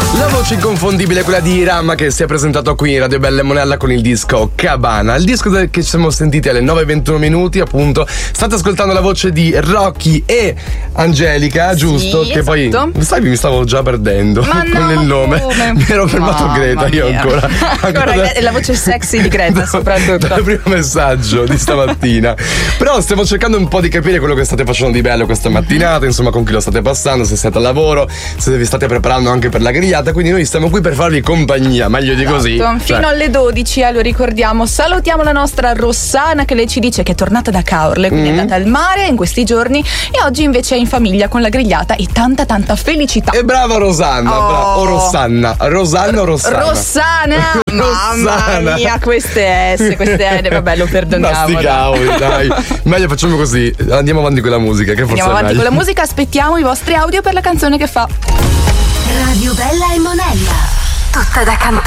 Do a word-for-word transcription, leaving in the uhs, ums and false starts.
La voce inconfondibile, quella di Iram, che si è presentato qui in Radio Bella e Monella con il disco Cabana. Il disco che ci siamo sentiti alle nove e ventuno minuti, appunto. State ascoltando la voce di Rocky e Angelica, giusto? Sì, che esatto. poi, sai, mi stavo già perdendo Ma con no, il nome. come? Mi ero fermato Mamma Greta, io mia. ancora. Ancora da- è la voce sexy di Greta, soprattutto. Dal primo messaggio di stamattina. Però stiamo cercando un po' di capire quello che state facendo di bello questa mattinata, insomma, con chi lo state passando, se siete al lavoro, se vi state preparando anche per la grigliata, quindi noi stiamo qui per farvi compagnia, meglio di così. Esatto. Cioè, Fino alle dodici, eh, lo ricordiamo. Salutiamo la nostra Rossana, che lei ci dice che è tornata da Caorle, quindi Mm. è andata al mare in questi giorni e oggi invece è in famiglia con la grigliata e tanta tanta felicità. E brava Rosanna, Oh. brava. O Rosanna, Rosanna o Rossana? Rossana! Mamma Rossana. mia, queste S, queste N, vabbè, lo Ma perdoniamo. sti dai. cavoli, dai. Meglio facciamo così, andiamo avanti con la musica, che forse Andiamo è avanti meglio. con la musica, aspettiamo i vostri audio per la canzone che fa. Radio Bella e Monella. Tutta da cantare.